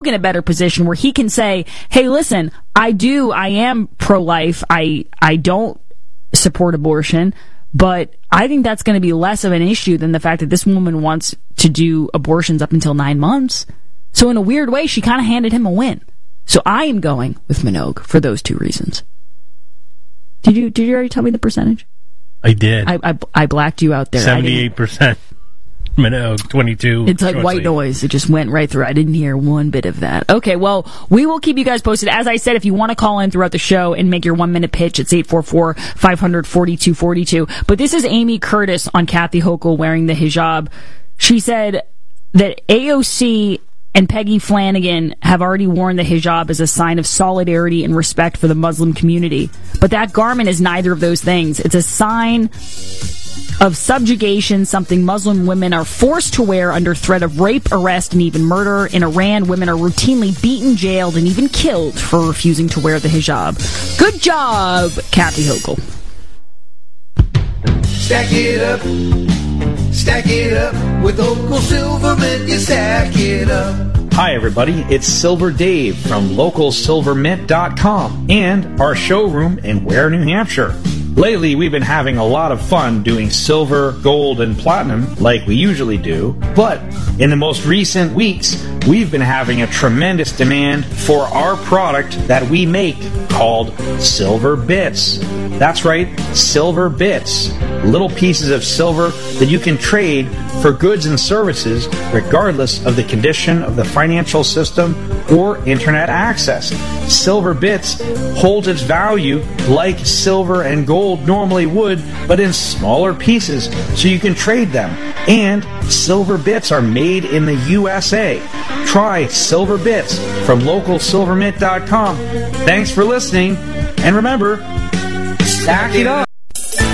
in a better position where he can say, hey, listen, I am pro-life. I don't support abortion, but I think that's going to be less of an issue than the fact that this woman wants to do abortions up until 9 months. So in a weird way, she kind of handed him a win. So I am going with Minogue for those 2 reasons. Did you already tell me the percentage? I did. I blacked you out there. 78%. Minogue, 22. It's like white noise. It just went right through. I didn't hear one bit of that. Okay, well, we will keep you guys posted. As I said, if you want to call in throughout the show and make your 1-minute pitch, it's 844-500-4242. But this is Amy Curtis on Kathy Hochul wearing the hijab. She said that AOC and Peggy Flanagan have already worn the hijab as a sign of solidarity and respect for the Muslim community. But that garment is neither of those things. It's a sign of subjugation, something Muslim women are forced to wear under threat of rape, arrest, and even murder. In Iran, women are routinely beaten, jailed, and even killed for refusing to wear the hijab. Good job, Kathy Hochul. Stack it up with Local Silvermint, you stack it up. Hi everybody, it's Silver Dave from LocalSilverMint.com and our showroom in Ware, New Hampshire. Lately, we've been having a lot of fun doing silver, gold, and platinum like we usually do, but in the most recent weeks, we've been having a tremendous demand for our product that we make called Silver Bits. That's right, Silver Bits. Little pieces of silver that you can trade for goods and services regardless of the condition of the financial system or internet access. Silver Bits holds its value like silver and gold normally would, but in smaller pieces so you can trade them. And Silver Bits are made in the USA. Try Silver Bits from LocalSilverMint.com. Thanks for listening, and remember, stack it up.